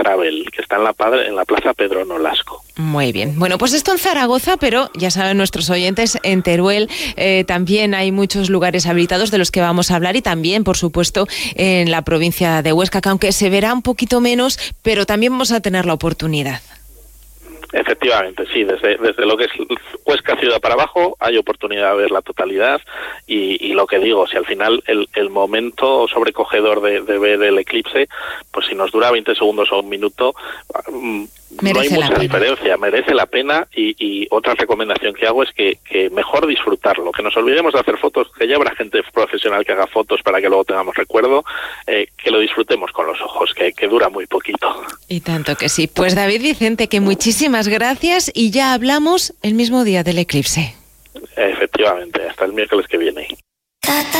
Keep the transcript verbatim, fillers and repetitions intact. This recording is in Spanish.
Travel, que está en la, padre, en la Plaza Pedro Nolasco. Muy bien. Bueno, pues esto en Zaragoza, pero ya saben nuestros oyentes, en Teruel eh, también hay muchos lugares habilitados de los que vamos a hablar y también, por supuesto, en la provincia de Huesca, que aunque se verá un poquito menos, pero también vamos a tener la oportunidad. Efectivamente, sí, desde, desde lo que es Huesca ciudad para abajo hay oportunidad de ver la totalidad y, y lo que digo, si al final el, el momento sobrecogedor de, de ver el eclipse, pues si nos dura veinte segundos o un minuto, merece no hay mucha la diferencia, merece la pena y, y otra recomendación que hago es que, que mejor disfrutarlo, que nos olvidemos de hacer fotos, que ya habrá gente profesional que haga fotos para que luego tengamos recuerdo, eh, que lo disfrutemos con los ojos, que, que dura muy poquito. Y tanto que sí. Pues David Vicente, que muchísimas gracias y ya hablamos el mismo día del eclipse. Efectivamente, hasta el miércoles que viene.